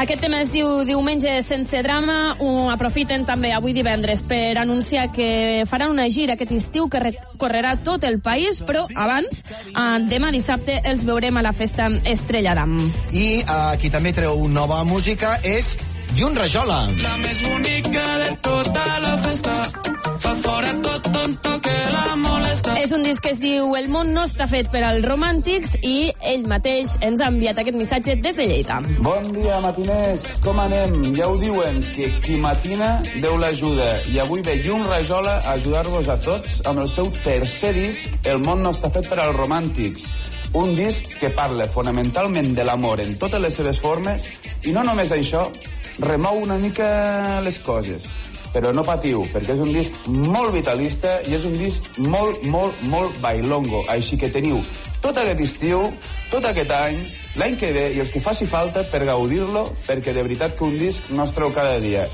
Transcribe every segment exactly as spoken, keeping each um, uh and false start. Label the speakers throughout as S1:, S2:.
S1: Aquest tema es diu Diumenge sense drama. Ho aprofiten també avui divendres per anunciar que faran una gira aquest estiu que recorrerà tot el país, però abans, demà dissabte, els veurem a la festa Estrella d'Am.
S2: I qui també treu nova música és Llun Rajola.
S3: La més bonica de tota la festa, fa fora tot tonto que la molesta.
S1: És un disc que es diu El món no està fet per als romàntics i ell mateix ens ha enviat aquest missatge des de Lleida.
S4: Bon dia, matiners. Com anem? Ja ho diuen, que qui matina Déu l'ajuda. I avui ve Llun Rajola a ajudar-vos a tots amb el seu tercer disc, El món no està fet per als romàntics. Un disc que parla fonamentalment de l'amor en totes les seves formes i no només això, remou una mica les coses. Però no patiu, perquè és un disc molt vitalista i és un disc molt, molt, molt bailongo. Així que teniu tot aquest estiu, tot aquest any, l'any que ve i els que faci falta per gaudir-lo, perquè de veritat que un disc no es treu cada dia.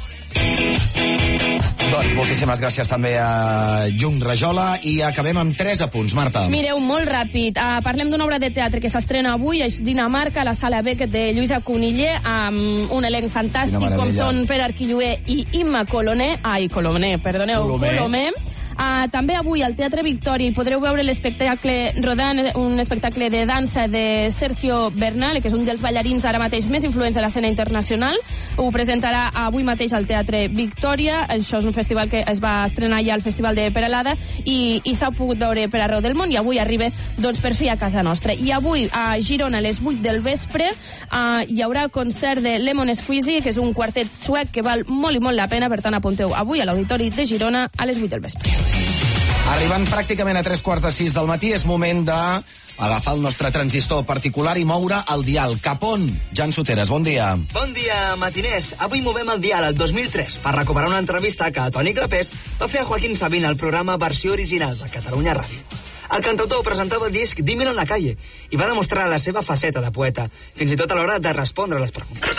S2: Doncs moltíssimes gràcies també a Llun Rajola i acabem amb tres apunts, Marta.
S1: Mireu, molt ràpid. Uh, parlem d'una obra de teatre que s'estrena avui a Dinamarca, a la Sala Beckett de Lluïsa Coniller, amb un elenc fantàstic com són Pere Arquilloé i Imma Colomer. Ai, Colomer, perdoneu, Colomer. Colomer. Uh, també avui al Teatre Victòria podreu veure l'espectacle Rodant, un espectacle de dansa de Sergio Bernal, que és un dels ballarins ara mateix més influents de l'escena internacional. Ho presentarà avui mateix al Teatre Victòria. Això és un festival que es va estrenar ja al Festival de Peralada i, i s'ha pogut veure per arreu del món i avui arriba doncs, per fi a casa nostra. I avui a Girona a les vuit del vespre uh, hi haurà concert de Lemon Squeezy, que és un quartet suec que val molt i molt la pena, per tant apunteu avui a l'Auditori de Girona a les vuit del vespre.
S2: Arribant pràcticament a tres quarts de sis del matí, és moment d'agafar el nostre transistor particular i moure el dial. Cap on? Jan Soteres, bon dia.
S5: Bon dia, matiners. Avui movem el dial al dos mil tres per recuperar una entrevista que Toni Clapés va fer a Joaquín Sabina al programa Versió Original de Catalunya Ràdio. El cantautor presentava el disc Dímelo en la calle i va demostrar la seva faceta de poeta, fins i tot a l'hora de respondre a les preguntes.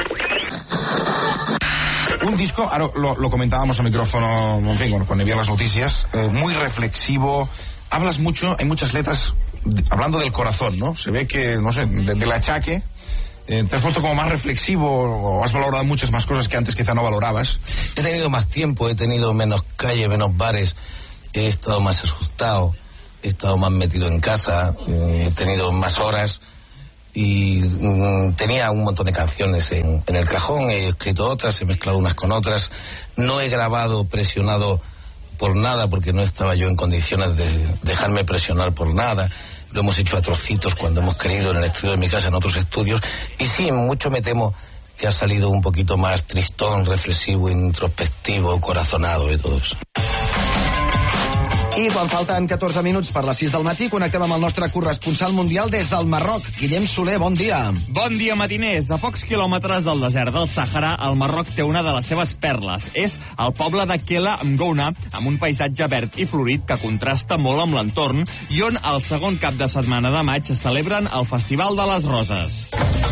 S6: Un disco, ahora lo, lo comentábamos a micrófono, en fin, cuando había las noticias, eh, muy reflexivo, hablas mucho, hay muchas letras de, hablando del corazón, ¿no? Se ve que, no sé, de, del achaque, eh, te has vuelto como más reflexivo o has valorado muchas más cosas que antes quizá no valorabas.
S7: He tenido más tiempo, he tenido menos calle, menos bares, he estado más asustado, he estado más metido en casa, eh, he tenido más horas. Y mm, tenía un montón de canciones en, en el cajón, he escrito otras, he mezclado unas con otras, no he grabado presionado por nada porque no estaba yo en condiciones de dejarme presionar por nada, lo hemos hecho a trocitos cuando hemos querido en el estudio de mi casa, en otros estudios, y sí, mucho me temo que ha salido un poquito más tristón, reflexivo, introspectivo, corazonado de todo eso.
S2: I quan falten catorze minuts per les sis del matí, connectem amb el nostre corresponsal mundial des del Marroc. Guillem Soler, bon dia.
S8: Bon dia, matiners. A pocs quilòmetres del desert del Sàhara, el Marroc té una de les seves perles. És el poble de Kela Mgouna, amb un paisatge verd i florit que contrasta molt amb l'entorn i on el segon cap de setmana de maig se celebren el Festival de les Roses.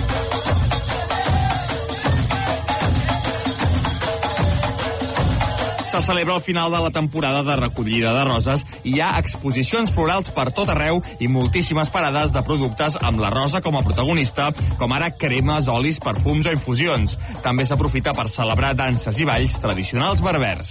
S8: Se celebra el final de la temporada de recollida de roses i hi ha exposicions florals per tot arreu i moltíssimes parades de productes amb la rosa com a protagonista, com ara cremes, olis, perfums o infusions. També s'aprofita per celebrar danses i balls tradicionals berbers.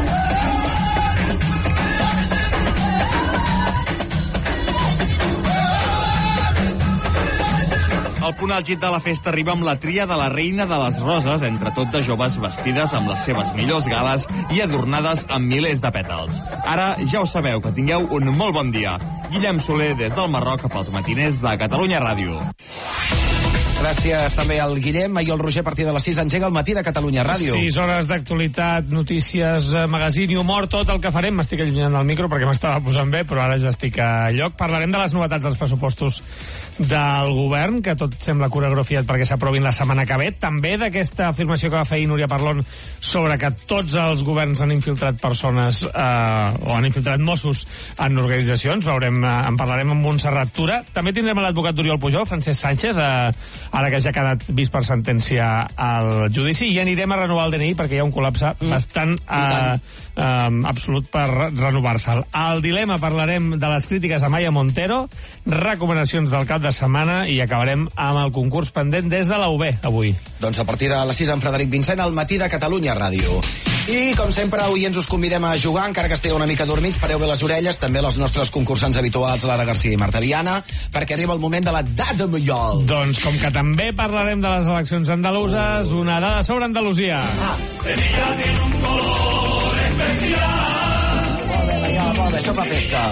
S8: El punt àlgid de la festa arriba amb la tria de la reina de les roses, entre tot de joves vestides amb les seves millors gales i adornades amb milers de pètals. Ara ja ho sabeu, que tingueu un molt bon dia. Guillem Soler, des del Marroc, pels matiners de Catalunya Ràdio.
S2: Gràcies també al Guillem. Ahir el Roger, a partir de les sis, engega el matí de Catalunya Ràdio.
S9: sis hores d'actualitat, notícies, magazín i humor, tot el que farem. M'estic allunyant del micro perquè m'estava posant bé, però ara ja estic a lloc. Parlarem de les novetats dels pressupostos del govern, que tot sembla coreografiat perquè s'aprovin la setmana que ve. També d'aquesta afirmació que va fer Núria Parlon sobre que tots els governs han infiltrat persones eh, o han infiltrat Mossos en organitzacions. Veurem, eh, en parlarem amb Montserrat Tura. També tindrem l'advocat d'Oriol Pujol, Francesc Sánchez, eh, ara que ja ha quedat vist per sentència al judici, i anirem a renovar el D N I perquè hi ha un col·lapse mm. bastant eh, eh, absolut per renovar-se'l. Al dilema parlarem de les crítiques a Maya Montero, recomanacions del cap cap de setmana i acabarem amb el concurs pendent des de la U B, avui.
S2: Doncs a partir de les sis amb Frederic Vincent, al Matí de Catalunya Ràdio. I, com sempre, avui ens us convidem a jugar, encara que estigueu una mica dormits, pareu bé les orelles, també les nostres concursants habituals, Lara Garcia i Marta Viana, perquè arriba el moment de la dada Mallol.
S9: Doncs com que també parlarem de les eleccions andaluses, una dada sobre Andalusia.
S2: Ah.
S3: Sevilla tiene un color especial.
S2: Molt bé, Mallol, molt bé, això fa pesca.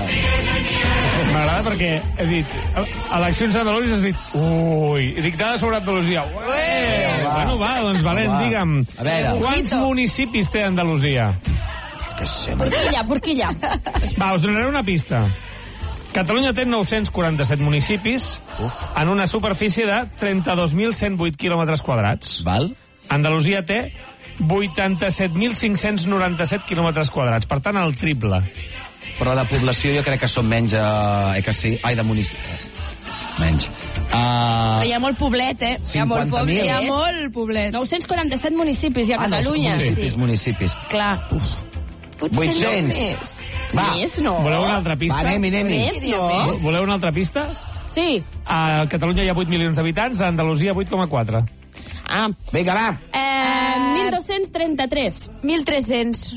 S9: M'agrada perquè he dit eleccions andaluses, has dit ui, i dic dada sobre Andalusia. Ué! Bueno, va, doncs valent,
S2: va.
S9: digue'm.
S2: A veure.
S9: Quants municipis té Andalusia?
S2: Que sé,
S1: Forquilla, forquilla.
S9: Va, us donaré una pista. Catalunya té nou-cents quaranta-set municipis Uf. en una superfície de trenta-dos mil cent vuit quilòmetres quadrats.
S2: Val?
S9: Andalusia té vuitanta-set mil cinc-cents noranta-set quilòmetres quadrats, per tant, el triple.
S2: Però de població jo crec que són menys... Eh, que sí? Ai, de municipi. Menys. Uh,
S1: Però hi ha molt poblet, eh? Hi ha molt
S2: cinquanta mil.
S1: poblet. Hi ha molt poblet. nou-cents quaranta-set municipis hi ha a
S2: ah,
S1: Catalunya.
S2: No, municipis,
S1: sí.
S2: municipis.
S1: Clar. Uf. Potser
S2: vuit-cents.
S1: no més.
S2: Va.
S1: Més, no?
S9: Voleu una altra pista?
S2: Va, anem-hi, anem-hi.
S1: Més, no?
S9: Voleu una altra pista?
S1: Sí.
S9: A Catalunya hi ha vuit milions d'habitants, a Andalusia vuit coma quatre.
S1: Ah.
S2: Vinga, va.
S1: Eh, mil dos-cents trenta-tres. mil tres-cents.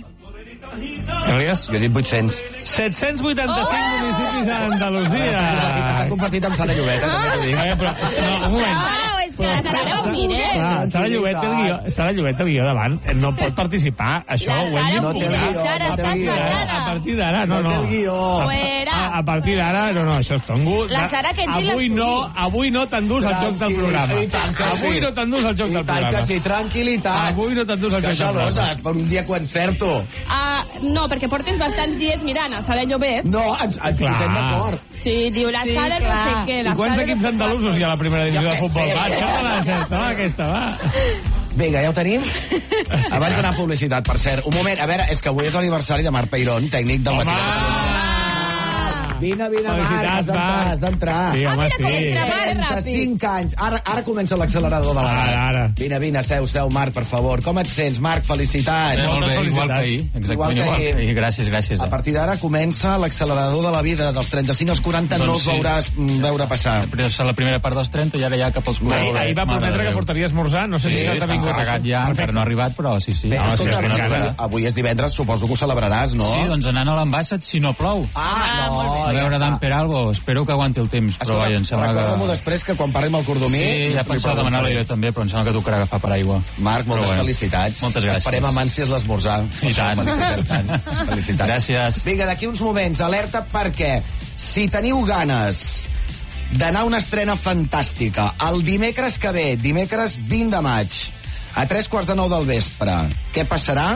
S9: Què volies?
S2: Jo he dit vuit-cents.
S9: set-cents vuitanta-cinc oh! municipis a Andalusia.
S2: Està compartit amb Sara Llobet, eh, també t'ho dic.
S9: Eh, però, no, un moment.
S1: No, és que la Sara no ho mire.
S9: Clar, Sara Llobet té el guió, Sara Llobet té el guió davant. No pot participar. Això
S1: La
S9: ho hem
S1: Sara
S9: dit.
S1: ho mira. Sara,
S9: A
S1: estàs
S9: partir d'ara,
S1: matada.
S9: A partir d'ara, no,
S2: No té
S9: no.
S2: el guió.
S9: A,
S1: Fuera.
S9: a, a partir d'ara, no, no, això és tongo.
S1: La Sara que entri
S9: avui
S1: les
S9: no,
S1: pugui.
S9: avui no t'endús al joc del programa.
S2: I tant que sí.
S9: Avui no t'endús al joc
S2: I
S9: del
S2: tant que
S9: programa.
S2: sí, tranquil·litat.
S9: Avui no t'endús al
S2: Que
S9: joc del programa.
S2: geloses, per un dia que ho encerto.
S1: Ah, no, perquè portes bastants dies mirant a Sara Llobet.
S2: No, ens, ens
S9: Clar.
S2: posem d'acord.
S1: Sí, diu la
S10: Sí,
S1: Sara no
S10: clar.
S1: sé què. La
S9: I quants
S1: Sara
S9: equips
S1: no sé
S9: andalusos hi ha a la primera divisió
S2: Jo
S9: de
S2: què
S9: futbol?
S2: sé.
S9: Va, encerta-la, encerta-la, aquesta, va.
S2: Vinga, ja ho tenim? Abans d'anar a publicitat, per cert. Un moment, a veure, és que avui és l'aniversari de Marc Peirón, tècnic del
S9: Home!
S2: Matí de Catalunya. Vine, vine, Marc,
S9: Felicitats,
S2: has d'entrar,
S9: Marc.
S2: has d'entrar.
S9: Sí, home, sí.
S2: trenta-cinc anys. Ara, ara comença l'accelerador de la
S9: Ara, ara.
S2: Vine, vine, seu, seu, Marc, per favor. Com et sents, Marc? Felicitats.
S9: Eh,
S11: Molt bé,
S9: Moltes
S11: igual que
S9: felicitats.
S11: ahir. Exactament
S2: Igual que
S11: igual que
S2: ahir.
S11: ahir. Gràcies, gràcies.
S2: A partir d'ara comença l'accelerador de la vida. Dels trenta-cinc als quaranta
S11: Doncs
S2: no els
S11: sí.
S2: veuràs mm, veure passar.
S11: És la primera part dels trenta i ara ja cap als quaranta.
S9: Ahir, ahir va
S11: Mare
S9: prometre
S11: de
S9: que
S11: Déu.
S9: portaria esmorzar, no sé
S11: Sí,
S9: si ja t'ha
S11: està
S9: vingut.
S11: carregat ja, encara no ha arribat, però sí, sí.
S2: Bé,
S11: No,
S2: escolta,
S11: és que no
S2: avui,
S11: arribarà.
S2: avui és divendres, suposo que ho celebraràs, no?
S11: Sí, doncs anant a l'ambaixat si no plou.
S2: Ah, no,
S11: A veure Dan Peralbo, espero que aguanti el temps, però
S2: Escolta,
S11: vaja, em sembla
S2: recorda-m'ho
S11: que...
S2: després que quan parlem al cordomí...
S11: Sí, ja pensava demanar-li jo també, però em sembla que tocarà agafar paraigua.
S2: Marc, moltes
S11: Però bueno,
S2: felicitats.
S11: Moltes gràcies.
S2: Esperem amb ànsies l'esmorzar.
S11: I tant.
S2: Felicitats. tant. Felicitats.
S11: Gràcies.
S2: Vinga, d'aquí uns moments, alerta perquè si teniu ganes d'anar a una estrena fantàstica el dimecres que ve, dimecres vint de maig, a tres quarts de nou del vespre, què passarà?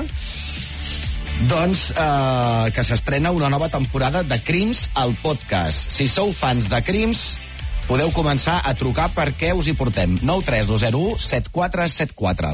S2: Doncs eh, que s'estrena una nova temporada de Crims al podcast. Si sou fans de Crims, podeu començar a trucar perquè us hi portem. nou tres dos zero u set quatre set quatre.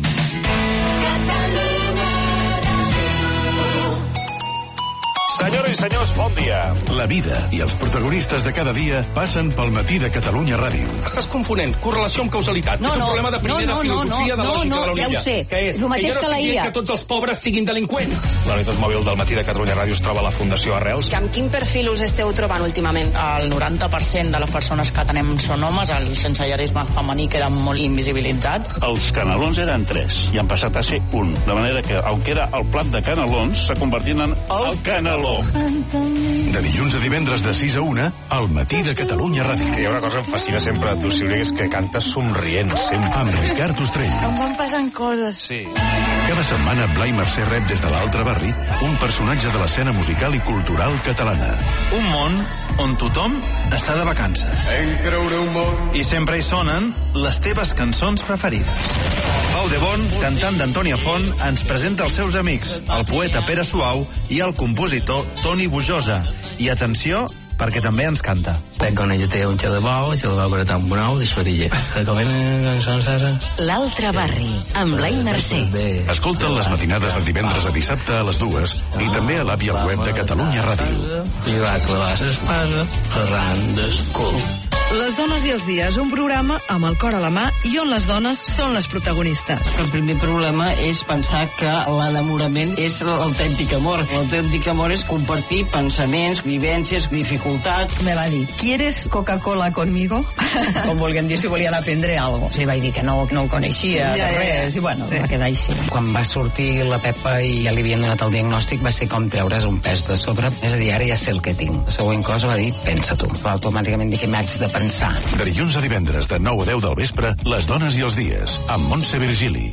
S12: Senyores i senyors, bon dia. La vida i els protagonistes de cada dia passen pel Matí de Catalunya Ràdio.
S13: Estàs confonent correlació amb causalitat.
S10: No,
S13: és un
S10: no,
S13: problema de primer
S10: no, no,
S13: de filosofia
S10: no,
S13: de
S10: no,
S13: lògica
S10: no,
S13: de la
S10: ja ho
S13: Unilla.
S10: sé.
S13: Que és,
S10: El mateix
S13: que jo no
S10: que la
S13: estic
S10: I A.
S13: dient que tots els pobres siguin delinqüents. La unitat mòbil del Matí de Catalunya Ràdio es troba a la Fundació Arrels.
S14: Amb quin perfil us esteu trobant últimament?
S15: El noranta per cent de les persones que tenem són homes, el sensellarisme femení queda molt invisibilitzat.
S16: Els canelons eren tres i han passat a ser un. De manera que, aunque era el plat de canelons, s'ha convertit en el caneló.
S12: De dilluns a divendres de sis a una, al Matí de Catalunya Ràdio.
S13: Que hi ha una cosa que em fascina sempre de tu, Sílvia, que és que cantes somrient, sempre.
S12: Amb Ricard Ostrell.
S15: Em van passant coses.
S13: Sí.
S12: Cada setmana Blai Mercè rep des de l'altre barri un personatge de l'escena musical i cultural catalana.
S17: Un món on tothom està de vacances.
S12: En creure un món.
S17: I sempre hi sonen les teves cançons preferides. Pau de Bon, cantant d'Antònia Font, ens presenta els seus amics, el poeta Pere Suau i el compositor Toni Bujosa. I atenció, perquè també ens canta.
S7: Con ella té un xel de bou, xel de bou que era tan bonau, de sorilla. Que comen cançons ara.
S18: L'altre barri, amb Blai Mercè.
S12: Escolta'n les matinades de divendres a dissabte a les dues i també a l'app i al web de Catalunya Ràdio.
S7: I va clavar l'espasa arran del cul.
S10: Les dones i els dies, un programa amb el cor a la mà i on les dones són les protagonistes.
S19: El primer problema és pensar que l'enamorament és l'autèntic amor. L'autèntic amor és compartir pensaments, vivències, dificultats.
S10: Me va dir, ¿quieres Coca-Cola conmigo? Com volguem dir, si volien aprendre alguna cosa. Sí, vaig dir que no, no el coneixia, ja, de res, ja, ja. I bueno, sí. Va quedar així.
S19: Quan va sortir la Pepa i ja li havien donat el diagnòstic, va ser com treure's un pes de sobre. És a dir, ara ja sé el que tinc. La següent cosa va dir, pensa tu. Va automàticament dir que m'haig de pensar.
S12: De dilluns a divendres, de nou a deu del vespre, Les dones i els dies, amb Montse Virgili.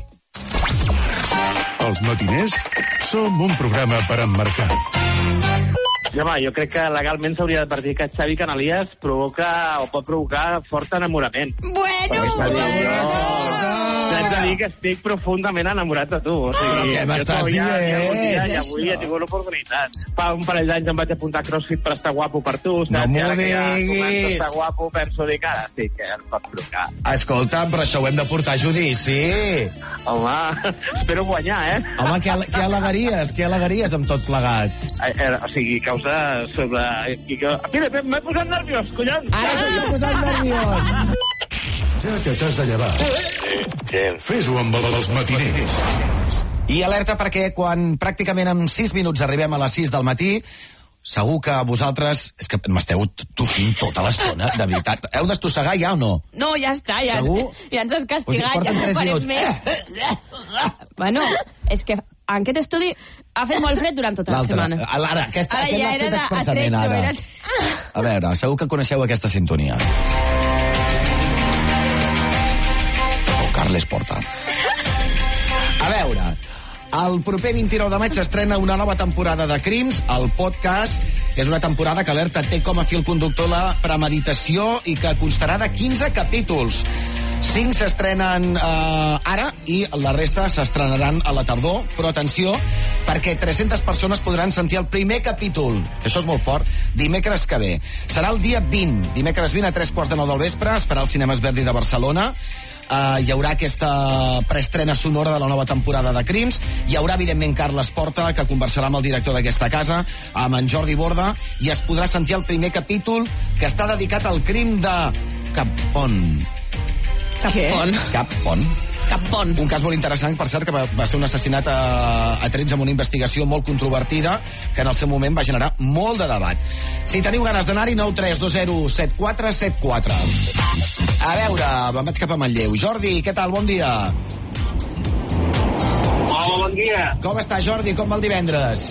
S12: Els matiners som un programa per emmarcar.
S20: Ja va, jo crec que legalment s'hauria d'advertir que Xavi Canalies provoca o pot provocar fort enamorament.
S10: Bueno!
S20: T'haig de dir que estic profundament enamorat de tu. O sigui,
S2: què m'estàs dient?
S20: Ja, ja avui he tingut l'oportunitat. Fa un parell d'anys em vaig apuntar a CrossFit per estar guapo per tu.
S2: No m'ho diguis!
S20: Ja estar guapo, penso dir que ara sí que em pots trucar.
S2: Escolta'm, però això ho hem de portar a judici.
S20: Home, espero guanyar, eh?
S2: Home, què, què al·legaries? Què al·legaries amb tot plegat?
S20: Eh, eh, o sigui, causa sobre... Mira, m'he posat nerviós, collons!
S2: Ara s'ha posat nerviós!
S12: Ja que t'has de llevar, fes-ho amb els matiners.
S2: I alerta perquè quan pràcticament en sis minuts arribem a les sis del matí, segur que vosaltres... És que m'esteu tossint tota l'estona, de veritat. Heu d'estossegar ja o no?
S1: No, ja està, ja, ja ens has castigat,
S2: pues
S1: ja no farem més. Bueno, és que en aquest estudi ha fet molt fred durant tota la setmana.
S2: Ara, aquesta,
S1: ara ja era d'atretzo. Era...
S2: A veure, segur que coneixeu aquesta sintonia. Sou Carles Porta. A veure, el proper vint-i-nou de maig s'estrena una nova temporada de Crims, el podcast. És una temporada que Alerta té com a fil conductor la premeditació i que constarà de quinze capítols. Cinc s'estrenen eh, ara i la resta s'estrenaran a la tardor, però atenció, perquè tres-centes persones podran sentir el primer capítol, que això és molt fort, dimecres que ve. Serà el dia vint, dimecres vint a tres quarts de nou del vespre, es farà al Cinemes Verdi de Barcelona. Uh, hi haurà aquesta preestrena sonora de la nova temporada de Crims. Hi haurà, evidentment, Carles Porta, que conversarà amb el director d'aquesta casa, amb en Jordi Borda, i es podrà sentir el primer capítol, que està dedicat al crim de Capon.
S1: Capon.
S2: Capon.
S1: Capon.
S2: Un cas molt interessant, per cert, que va, va ser un assassinat a, a trets amb una investigació molt controvertida, que en el seu moment va generar molt de debat. Si teniu ganes d'anar-hi, nou tres dos zero set quatre set quatre. A veure, me'n vaig cap a Manlleu. Jordi, què tal? Bon dia.
S20: Hola, bon dia.
S2: Com està, Jordi? Com va el divendres?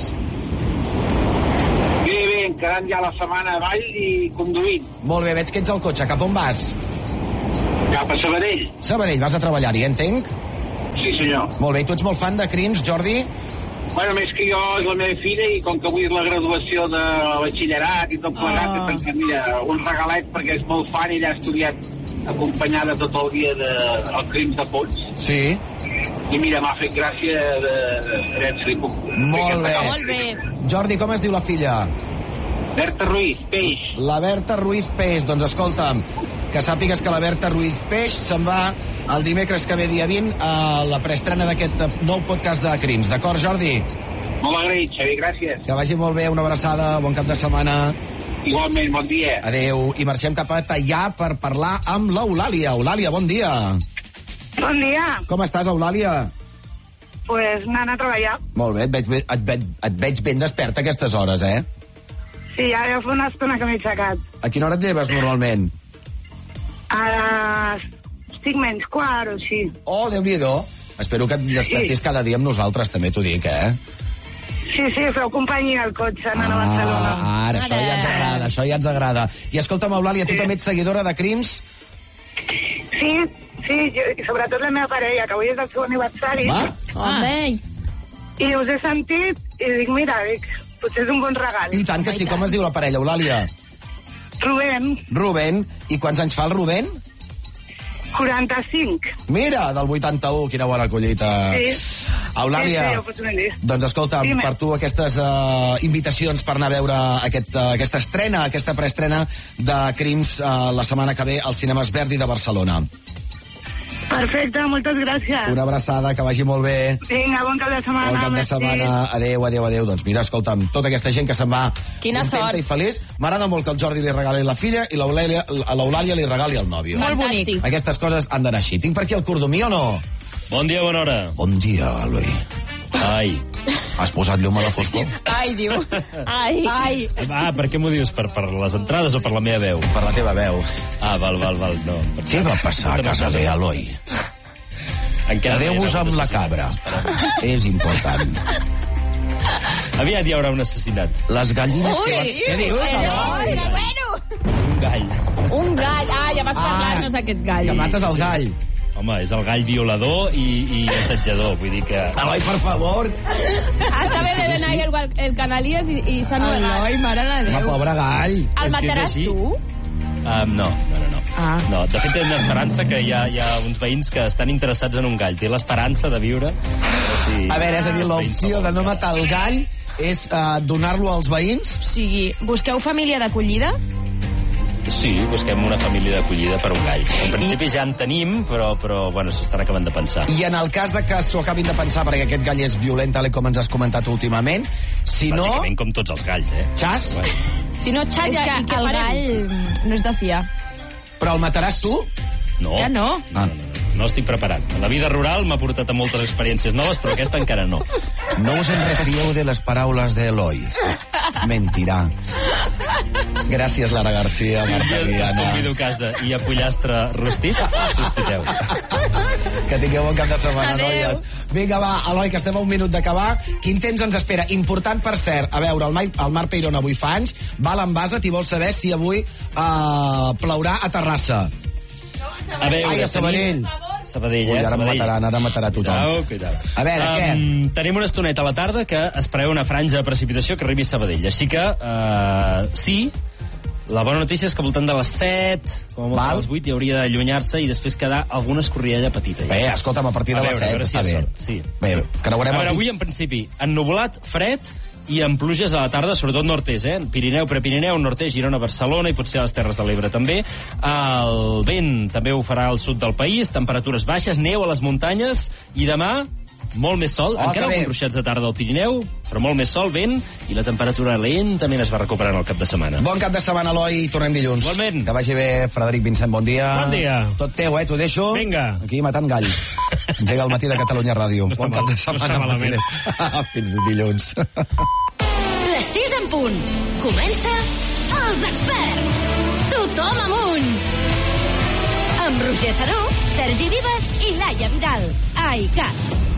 S20: Bé, bé, encarant ja la setmana a Vall i conduint.
S2: Molt bé, veig que ets al cotxe. Cap on vas?
S20: Cap a Sabadell.
S2: Sabadell, vas a treballar-hi, entenc?
S20: Sí, senyor.
S2: Molt bé, tu ets molt fan de Crims, Jordi?
S20: Bueno, més que jo és la meva filla i com que avui és la graduació de batxillerat i tot plegat, oh. he pensat, mira, un regalet perquè és molt fan i ella ha estudiat acompanyada tot el dia de, el Crims de Pons.
S2: Sí.
S20: I mira, m'ha fet gràcia de... de, de puc,
S2: molt bé.
S1: Molt bé.
S2: Jordi, com es diu la filla?
S20: Berta Ruiz, Peix.
S2: La Berta Ruiz Peix. Doncs escolta'm, que sàpigues que la Berta Ruiz Peix se'n va el dimecres que ve dia vint a la preestrena d'aquest nou podcast de Crims. D'acord, Jordi?
S20: Molt agraït, Xavi, gràcies.
S2: Que vagi molt bé, una abraçada, bon cap de setmana.
S20: Igualment, bon dia.
S2: Adéu. I marxem cap a Teià per parlar amb l'Eulàlia. Eulàlia, bon dia.
S21: Bon dia.
S2: Com estàs, Eulàlia?
S21: Pues anant a treballar.
S2: Molt bé, et veig, et, veig, et veig ben desperta a aquestes hores, eh?
S21: Sí, ja, ja fa una estona que m'he aixecat.
S2: A quina hora et lleves normalment?
S21: A les cinc menys quart o així.
S2: Oh, Déu-n'hi-do. Espero que et despertis sí. cada dia amb nosaltres, també t'ho dic, eh?
S21: Sí, sí, feu companyia al cotxe anant ah, a Barcelona.
S2: Ara, això ja ens agrada, això ja ens agrada. I escolta'm, Eulàlia, tu sí. també ets seguidora de Crims?
S21: Sí, sí, jo, i sobretot la meva parella, que avui és el seu aniversari.
S2: Va?
S1: Ah.
S21: I us he sentit i dic, mira, dic, potser és un bon regal.
S2: I tant que sí, com es diu la parella, Eulàlia?
S21: Rubén.
S2: Rubén. I quants anys fa el Rubén?
S21: quaranta-cinc.
S2: Mira, del vuitanta-u, quina bona collita.
S21: Sí.
S2: Eulàlia,
S21: sí, sí,
S2: doncs escolta, Dime. per tu aquestes uh, invitacions per anar a veure aquest, uh, aquesta estrena, aquesta preestrena de Crims uh, la setmana que ve als Cinemes Verdi de Barcelona.
S21: Perfecte, moltes gràcies.
S2: Una abraçada, que vagi molt bé.
S21: Vinga, bon cap de setmana.
S2: Bon cap de setmana. Adéu, adéu, adéu. Doncs mira, escolta'm, tota aquesta gent que se'n va
S1: Quina
S2: contenta
S1: sort.
S2: i feliç. M'agrada molt que el Jordi li regali la filla i l'Eulàlia l'Eulàlia li regali el nòvio.
S1: Molt bonic.
S2: Aquestes coses han d'anar així. Tinc per aquí el cordomí o no?
S4: Bon dia, bona hora.
S2: Bon dia, Eloi.
S4: Ai.
S2: Has posat llum a la foscor?
S1: Ai, diu. Ai. Ai.
S4: Ah, per què m'ho dius? Per, per les entrades o per la meva veu?
S2: Per la teva veu.
S4: Ah, val, val, val. No,
S2: Què va passar a casa de Eloi? Quedeu-vos amb la cabra. És important.
S4: Aviat hi haurà un assassinat.
S2: Les gallines que van... Què dius,
S1: Eloi?
S2: Eloi?
S1: Bueno.
S4: Un gall.
S1: Un gall. Ah, ja vas parlar-nos d'aquest gall.
S2: Que mates el gall.
S4: Home, és el gall violador i, i assetjador, vull dir que...
S2: Eloi, per favor.
S1: Estava bevent ahí el, el Canalies i, i s'ha novegat.
S10: Eloi, mare de
S2: Home,
S10: Déu.
S2: pobre gall.
S1: El mataràs tu?
S4: Um, no, no, no. no.
S1: Ah.
S4: No, de fet, té una esperança que hi ha, hi ha uns veïns que estan interessats en un gall. Té l'esperança de viure. Si...
S2: A veure, és a dir, l'opció de no matar el gall és uh, donar-lo als veïns?
S14: O sigui, busqueu família d'acollida?
S4: Sí, busquem una família d'acollida per un gall. En principi I... ja en tenim, però, però bueno, s'estan acabant de pensar.
S2: I en el cas de que s'ho acabin de pensar, perquè aquest gall és violent, tal com ens has comentat últimament, si no...
S4: Bàsicament com tots els galls, eh?
S2: Xas?
S4: Bueno.
S1: Si no xas,
S14: És
S1: ja,
S14: que
S1: i què
S14: el
S1: farem?
S14: gall no és de fiar.
S2: Però el mataràs tu?
S4: No.
S14: Ja no.
S2: Ah.
S4: No, no, no, no estic preparat. La vida rural m'ha portat a moltes experiències noves, però aquesta encara no.
S2: No us en refieu de les paraules d'Eloi. Mentirà. Gràcies, Lara Garcia, Marta
S4: Si us
S2: Viana.
S4: convido a casa i a pollastre rostit, sospiteu.
S2: Que tingueu bon cap de setmana,
S14: Adéu.
S2: noies. Vinga, va, Eloi, que estem a un minut d'acabar. Quin temps ens espera? Important, per cert, a veure, el, Mai, el Marc Peirón avui fa anys, va a l'Envasa, i vol saber si avui uh, plourà a Terrassa.
S4: A veure,
S2: Ai, a Sabadell.
S4: Sabadell,
S2: Ui,
S4: eh?
S2: ara
S4: Sabadell.
S2: mataran, ara matarà tothom.
S4: Cuidao, cuidao.
S2: A veure, què?
S4: Um, tenim una estoneta a la tarda que es preveu una franja de precipitació que arribi a Sabadell. Així que, uh, sí, la bona notícia és que al voltant de les set, com a molt a les vuit, hi hauria d'allunyar-se i després quedar alguna escorrialla petita. Ja.
S2: Bé, escolta'm, a partir de
S4: A
S2: les
S4: veure, a
S2: set
S4: veure si
S2: està
S4: hi ha
S2: bé.
S4: sort, sí.
S2: Bé, creuarem
S4: A veure,
S2: el
S4: avui,
S2: dit.
S4: en principi, ennuvolat, fred i amb pluges a la tarda, sobretot nord-est, eh? Pirineu, Prepirineu, nord-est, Girona, Barcelona i potser a les Terres de l'Ebre també. El vent també ho farà al sud del país, temperatures baixes, neu a les muntanyes i demà molt més sol,
S2: Oh,
S4: encara
S2: que bé.
S4: alguns ruixats de tarda al Pirineu, però molt més sol, vent, i la temperatura lentament es va recuperant al cap de setmana.
S2: Bon cap de setmana, Eloi, i tornem dilluns.
S4: Igualment.
S2: Que vagi bé, Frederic Vincent, bon dia.
S9: Bon dia.
S2: Tot teu, eh, t'ho deixo.
S9: Vinga.
S2: Aquí matant galls. Engega el matí de Catalunya Ràdio.
S9: No està
S2: bon cap
S9: mal,
S2: de setmana.
S9: no està malament.
S2: Martínez. Fins dilluns.
S18: Les sis en punt. Comença Els Experts. Tothom amunt. Amb Roger Saró, Sergi Vives i Laia Vidal. A I C A T.